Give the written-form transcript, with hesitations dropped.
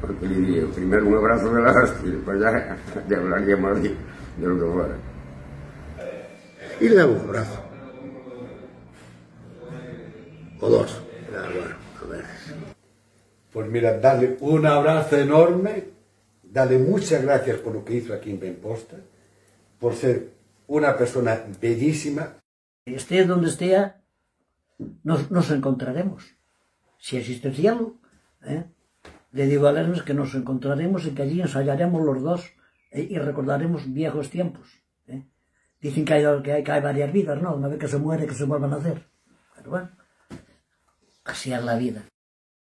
porque le diría, primero un abrazo de la hostia y después ya hablaríamos de lo que fuera. Y le daba un abrazo. O dos. Bueno, a ver. Pues mira, darle un abrazo enorme, darle muchas gracias por lo que hizo aquí en Benposta, por ser una persona bellísima. Esté donde esté, nos encontraremos. Si existe el cielo, le digo a Lernes que nos encontraremos y que allí ensayaremos los dos y recordaremos viejos tiempos. Dicen que hay varias vidas, ¿no? Una vez que se muere, que se vuelvan a hacer. Pero bueno, así es la vida.